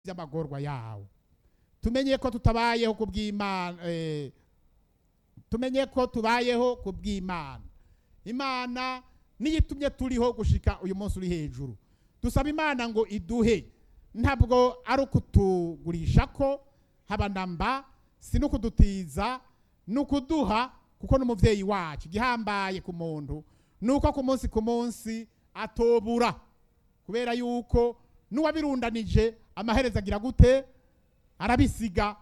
by'amagorwa yawo. Tumenye ko tutabayeho kubw'Imana, tumenye ko tubayeho kubw'Imana. Imana niyitumye turiho gushika uyu munsi uri hejuru. Dusaba Imana ngo iduhe, ntabwo ari ukutugurisha ko haba namba, si no kudutiza, nukuduha kuko n'umuvyeyi wacu. Gihambaye ku muntu nuko ku munsi atobura, kubera yuko nuwabirundanije amaherezo agira gute? Arabisiga.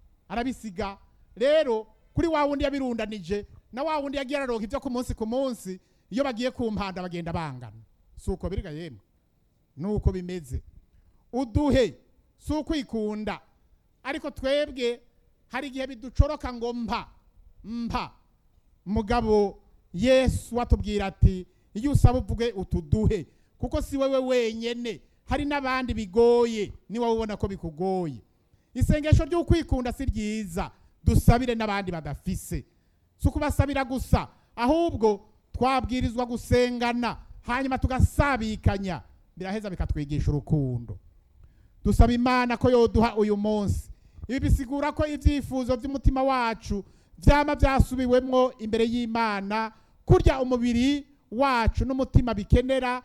Rero kuri wa wundi yabirundanije na wa wundi yagiye araronka ibyo ku munsi iyo bagiye ku mpanda bagenda bangana. Suko biriga yemwe, nuko bimeze. Uduhe suko ikunda, ariko twebwe hari igihe biducoroka ngo mpa. Mugabo Yesu watubwira ati iyo usaba uvuge utuduhe, kuko si wewe wenyene, hari n'abandi bigoye, ni wowe ubona ko bikugoye. Isengesho ryo kwikunda si ryiza, dusabire n'abandi badafise. Sukubasabira gusa, ahubwo twabwirizwa gusengana hanyuma tugasabikanya, biraheza bikatwigisha urukundo. Dusaba Imana ko yoduha uyu munsi. Ibi bisigura ko ivyifuzo by'umutima wacu vyama byasubiwemwo imbere y'Imana, kurya umubiri wacu n'umutima bikenera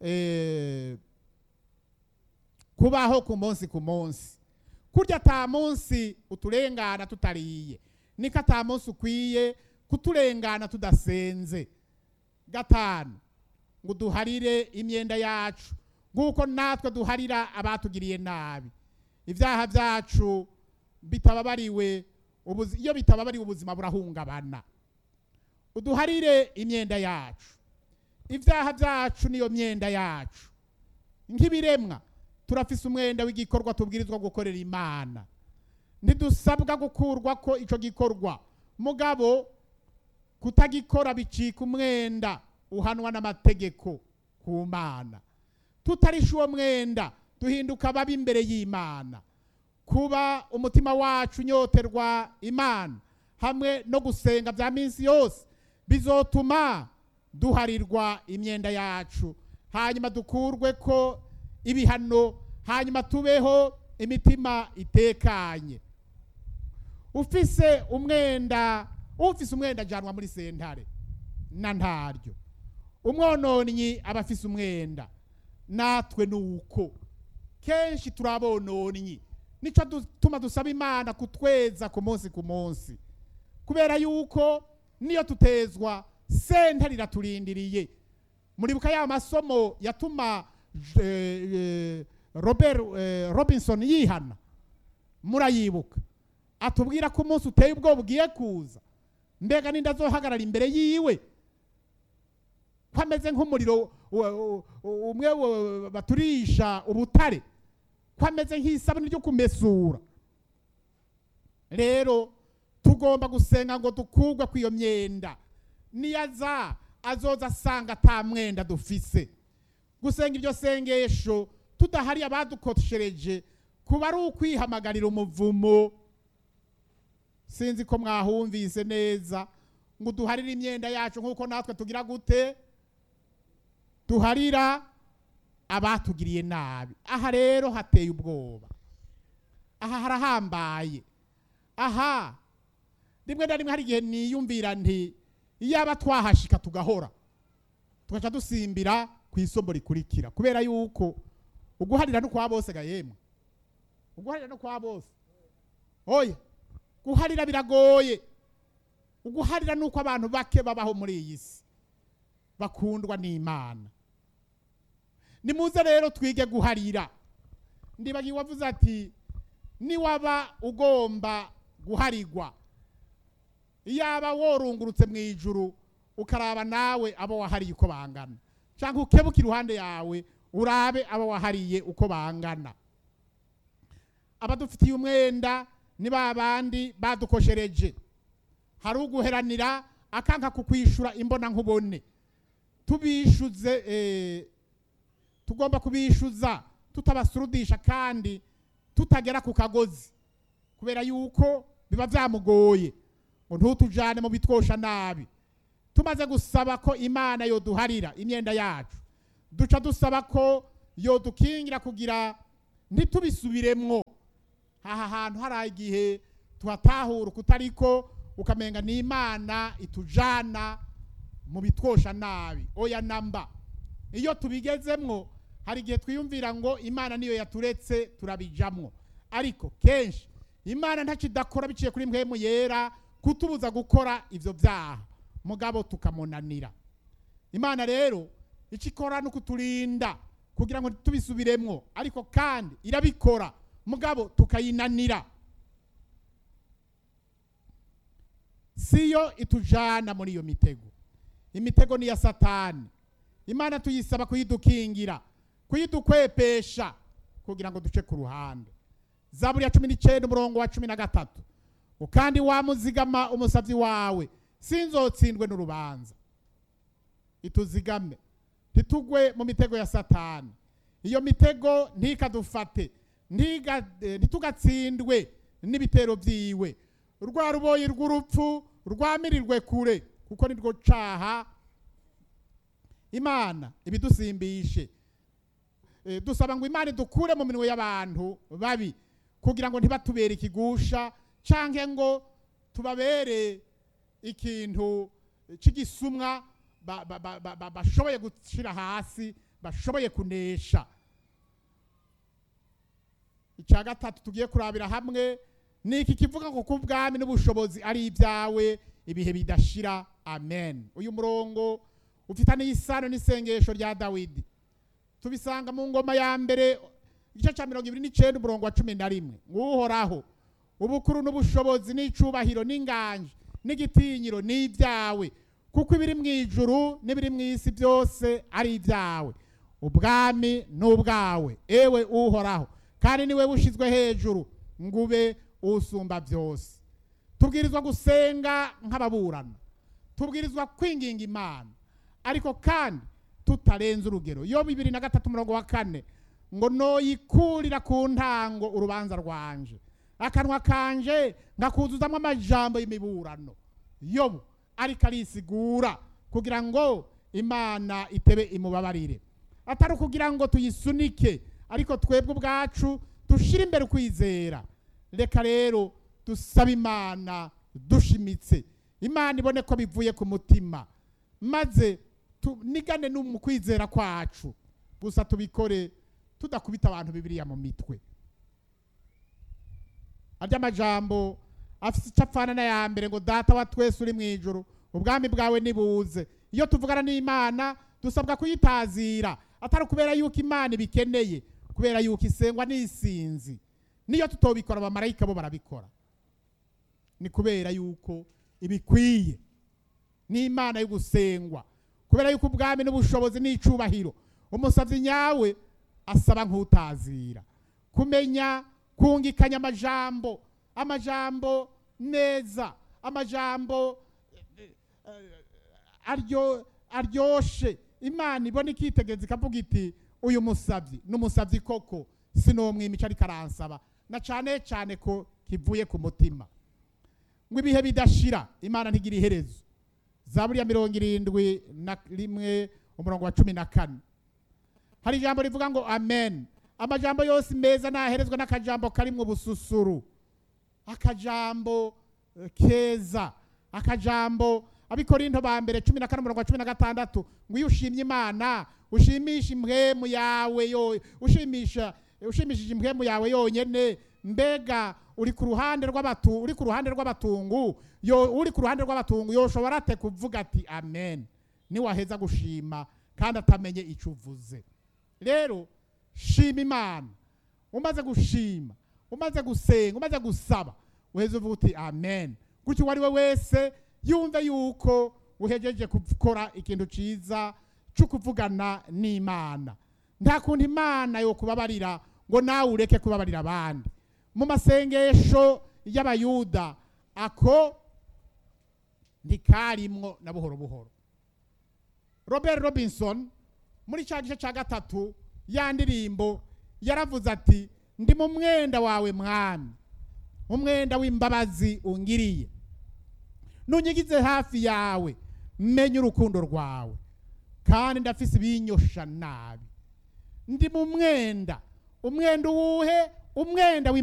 kubaho ku munsi. Kurya ata munsi uturengana tutariye, niko ata munsi ukwiye kuturengana tudasenze. 5, ngo duharire imyenda yacu nguko natwe duharira abatugiriye nabi. Ivyaha vyacu bitababariwe, iyo bitababariwe ubuzima burahungabana. Uduharire imyenda yacu. Ivyaha vyacu niyo myenda yacu. Nk'ibiremwa turafise umwenda w'igikorwa tubwirizwa gukorera Imana. Ntidusabwa gukurwa ko ico gikorwa, mugabo kutagikora bicika umwenda uhanwa n'amategeko ku Mana. Tutarisha uwo mwenda duhinduka babi imbere y'Imana. Kuba umutima wacu nyoterwa Imana hamwe no gusenga bya minsi yose bizotuma duharirwa imyenda yacu, hanyuma dukurwe ko ibihano, hanyuma tubeho imitima itekanye. Ufise umwenda janwa muri sentare na ntaryo. Umwononyi abafise umwenda, natwe nuko kenshi turabononyi. Nico dutuma dusaba Imana kutweza ku munsi, kubera yuko niyo tutezwa sentare iraturindiriye. Muribuka ya masomo yatuma Robinson yihana, murayibuka? Atubwira ko umunsi uteye ubwoba ugiye kuza, mbega ninda azohagarara imbere yiwe kwameze nk'umuriro umwe baturisha ubutare, kwameze nk'isabuni ryo kumesura. Rero tugomba gusenga ngo dukugwe kw'iyo myenda. Niyaza azoza asanga ata mwenda dufise. Gusenga iryo sengesho tudahari abadukoshereje kuba ari ukwihamagarira umuvumo. Sinzi ko mwahumvise neza, ngo duharire imyenda yacu nk'uko natwe tugira gute? Duharira abatugiriye nabi. Aha rero hateye ubwoba, aha harahambaye. Aha rimwe na rimwe hari igihe niyumvira nti iyaba twahashika tugahora tugaca dusimbira ku isombo rikurikira, kubera yuko uguharira no kwa bose gayemwe, uguharira no kwa bose. Oya, guharira biragoye. Uguharira nuko abantu bake babaho muri iyi si bakundwa n'Imana. Nimuze rero twige guharira. Ndibagiye wavuze ati niwaba ugomba guharirwa, iyaba worungurutse mu ijuru ukaraba nawe abo wahariye uko bangana, cyangwa ukebuka iruhande yawe urabe abo wahariye uko bangana. Abadufitiye umwenda ni babandi badukoshereje. Hari uguheranira akanka kukwishura imbona nkubone. Tubishuze tugomba kubishuza tutabasurudisha kandi tutagera ku kagozi, kubera yuko biba byamugoye ngo ntutujane mu bitwosha nabi. Tumaze gusaba ko Imana yoduharira imyenda yacu, duca dusaba ko yodukingira kugira ntitubisubiremwo. Aha hantu hari igihe tuhatahura kutariko ukamenga ni Imana itujana mu bitwosha nabi. Oya namba, iyo tubigezemwo hari igihe twiyumvira ngo Imana niyo yaturetse turabijamwo, ariko kenshi Imana ntakidakora biciye kuri mpwemu yera kutubuza gukora ivyo vyaha, mugabo tukamunanira. Imana rero ikikora no kuturinda kugira ngo tubisubiremwo, ariko kandi irabikora mugabo tukayinanira. Siyo itujana muri iyo mitego. Imitego ni ya Satani. Imana tuyisaba kuyidukingira, kuyidukwepesha kugira ngo duce ku ruhande. Zaburi ya 19 umurongo wa 13, ukandi wamuzigama umusavyi wawe sinzotsindwe n'urubanza. Ituzigame ntitugwe mu mitego ya Satani. Iyo mitego ntikadufate, ntitugatsindwe n'ibitero vyiwe. Urwa ruboyi rw'urupfu rwamirirwe kure, kuko nirwo caha Imana ibidusimbishe. Dusaba ngo Imana dukure mu minwe y'abantu babi kugira ngo ntibatubere ikigusha canke ngo tubabere ikintu c'igisumwa bashoboye gushira hasi, bashoboye kunesha. Icya gatatu tugiye kurabira hamwe niki kivuga ngo kubwami n'ubushobozi ari ibyawe ibihe bidashira. Amen. Uyu murongo ufitanye isano n'isengesho rya Dawidi, tubisanga mu ngoma ya mbere igice cya 29 umurongo wa 11. Uhoraho, ubukuru n'ubushobozi n'icubahiro n'inganje n'igitinyiro ni ibyawe, kuko ibiri mu ijuru n'ibiri mu isi byose ari ibyawe. Ubwami n'ubwawe ewe Uhoraho, kandi niwe bushizwe hejuru ngube usumba byose. Tubwirizwa gusenga nk'ababurana, tubwirizwa kwinginga Imana, ariko kandi tutarenza urugero. Yobu 2:3 umurongo wa 4 ngo noyikurira ku ntango urubanza rwanje, akanwa kanje ngakuzuzamwo amajambo y'imiburano. Yobu ariko arisigura kugira ngo Imana itebe imubabarire, atari kugira ngo tuyisunike, ariko twebwe ubwacu dushira imbere kwizera. Reka rero dusaba Imana dushimitse, Imana ibone ko bivuye ku mutima, maze tunigane mu kwizera kwacu. Gusa tubikore tudakubita abantu Bibiliya mu mitwe. Arya majambo afite icapfana na ya mbere ngo data wa twese uri mu ijuru, ubwami bwawe nibuze. Iyo tuvugana n'Imana dusabwa kuyitazira, atari kubera yuko Imana ibikeneye, kubera yuko isengwa n'isinzi. Niyo tutobikora abamarayika bo barabikora, ni kubera yuko ibikwiye n'Imana yo gusengwa, kubera yuko ubwami n'ubushobozi n'icubahiro umusavyi nyawe asaba nk'utazira. Kumenya kungikanya amajambo neza, amajambo aryoshe. Imana ibona ikitegeza ikavuga iti uyu musavyi n'umusavyi koko sinomwimica ariko aransaba, na cane cane ko kivuye ku mutima. Ngo ibihe bidashira, Imana ntigira iherezo. Zaburi ya 71 umurongo wa 14 hari ijambo rivuga ngo amen. Amajambo yose meza naherezwa n'akajambo karimwo ubususuru, akajambo keza, akajambo Abikorinto ba mbere 14 umurongo wa 16 ngo iyo ushimye Imana ushimisha impwemu yawe ushimishije impwemu yawe yonyene, mbega uri ku ruhande rw'abatungu yoshobora ate kuvuga ati amen niwaheza gushima kandi atamenye ico uvuze. Rero shima Imana, umaze gushima, umaze gusenga, umaze gusaba, uheze uvuga uti amen. Gutyo wari we wese yumve yuko uhejeje gukora ikintu ciza cyo kuvugana n'Imana. Nta kundi Imana yo kubabarira ngo nawe ureke kubabarira abandi. Mu masengesho y'Abayuda ako ndikarimwo na buhoro buhoro. Robert Robinson muri cya gice cya 3 ya ndirimbo yaravuze ati ndi mu mwenda wawe mwami, umwenda w'imbabazi ungiriye, nunyigize hafi yawe menye urukundo rwawe, kandi ndafise ibinyosha nabi. Ndi mu mwenda umwenda uwuhe umwenda